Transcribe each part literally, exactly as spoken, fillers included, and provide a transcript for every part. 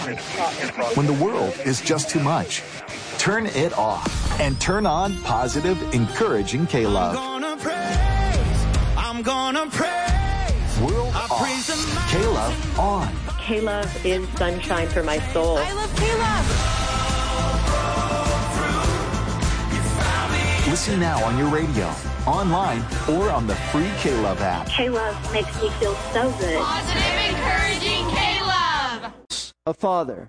When the world is just too much, turn it off and turn on positive, encouraging K-Love. I'm gonna praise, I'm gonna praise. World off, K-Love on. K-Love is sunshine for my soul. I love K-Love. Listen now on your radio, online, or on the free K-Love app. K-Love makes me feel so good. Positive, encouraging K-Love. A father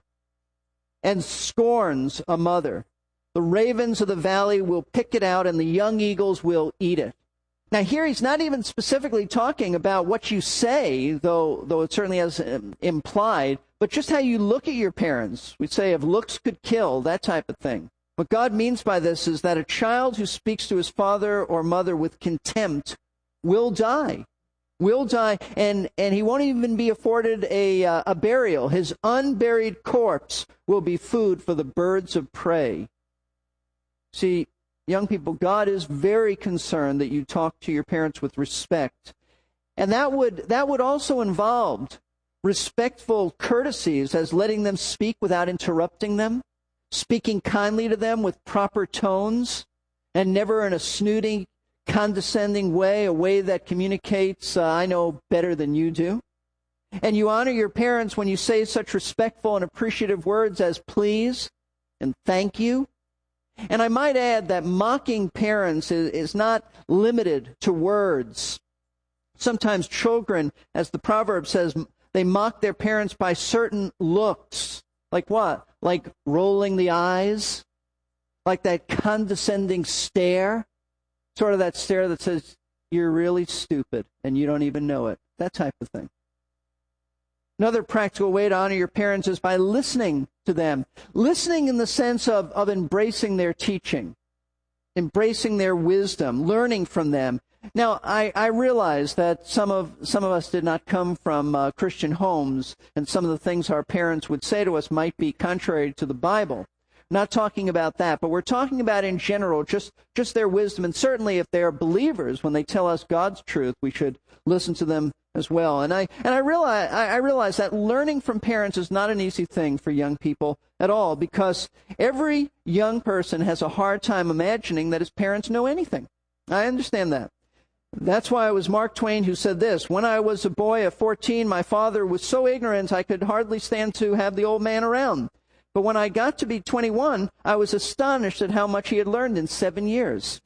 and scorns a mother. The ravens of the valley will pick it out, and the young eagles will eat it. Now, here he's not even specifically talking about what you say, though though it certainly has um, implied, but just how you look at your parents. We say if looks could kill, that type of thing. What God means by this is that a child who speaks to his father or mother with contempt will die. Will die, and, and he won't even be afforded a, uh, a burial. His unburied corpse will be food for the birds of prey. See, young people, God is very concerned that you talk to your parents with respect. And that would that would also involve respectful courtesies, as letting them speak without interrupting them, speaking kindly to them with proper tones, and never in a snooty, condescending way, a way that communicates, uh, I know better than you do. And you honor your parents when you say such respectful and appreciative words as please and thank you. And I might add that mocking parents is, is not limited to words. Sometimes children, as the proverb says, they mock their parents by certain looks. Like what? Like rolling the eyes? Like that condescending stare? Sort of that stare that says, you're really stupid and you don't even know it. That type of thing. Another practical way to honor your parents is by listening to them. Listening in the sense of, of embracing their teaching, embracing their wisdom, learning from them. Now, I, I realize that some of some of us did not come from uh, Christian homes, and some of the things our parents would say to us might be contrary to the Bible. Not talking about that, but we're talking about in general just, just their wisdom. And certainly if they are believers, when they tell us God's truth, we should listen to them as well. And I and I realize I, I realize that learning from parents is not an easy thing for young people at all, because every young person has a hard time imagining that his parents know anything. I understand that. That's why it was Mark Twain who said this: when I was a boy of fourteen, my father was so ignorant I could hardly stand to have the old man around. But when I got to be twenty-one, I was astonished at how much he had learned in seven years.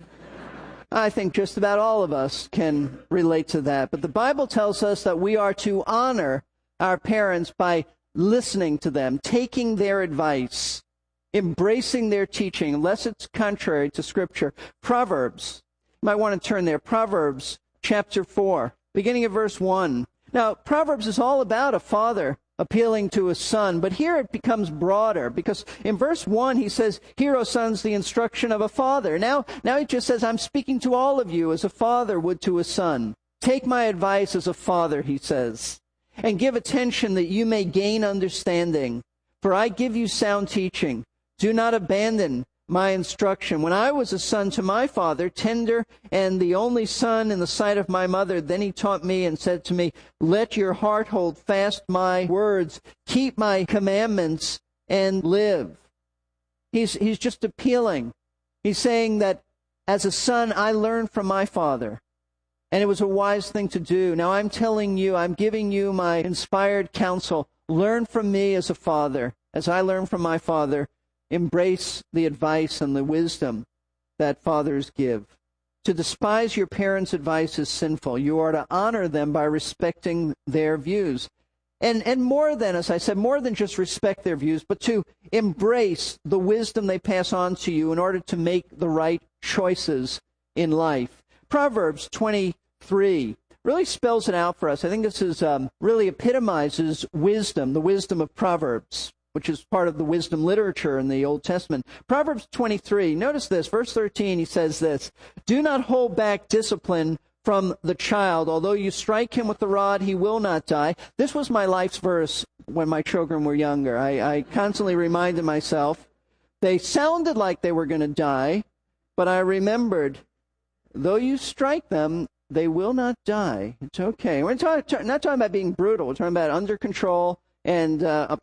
I think just about all of us can relate to that. But the Bible tells us that we are to honor our parents by listening to them, taking their advice, embracing their teaching, unless it's contrary to Scripture. Proverbs. You might want to turn there. Proverbs chapter four, beginning of verse one. Now, Proverbs is all about a father appealing to his son, but here it becomes broader, because in verse one he says, "Hear, O sons, the instruction of a father." Now, now he just says, I'm speaking to all of you as a father would to a son. Take my advice as a father, he says, and give attention that you may gain understanding. For I give you sound teaching. Do not abandon my instruction. When I was a son to my father, tender and the only son in the sight of my mother, then he taught me and said to me, let your heart hold fast my words, keep my commandments and live. He's, he's just appealing. He's saying that as a son, I learned from my father, and it was a wise thing to do. Now I'm telling you, I'm giving you my inspired counsel. Learn from me as a father, as I learned from my father. Embrace the advice and the wisdom that fathers give. To despise your parents' advice is sinful. You are to honor them by respecting their views. And and more than, as I said, more than just respect their views, but to embrace the wisdom they pass on to you in order to make the right choices in life. Proverbs twenty-three really spells it out for us. I think this is um, really epitomizes wisdom, the wisdom of Proverbs, which is part of the wisdom literature in the Old Testament. Proverbs twenty-three, notice this, verse thirteen, he says this: do not hold back discipline from the child. Although you strike him with the rod, he will not die. This was my life's verse when my children were younger. I, I constantly reminded myself, they sounded like they were going to die, but I remembered, though you strike them, they will not die. It's okay. We're talk, not talking about being brutal. We're talking about under control and uh,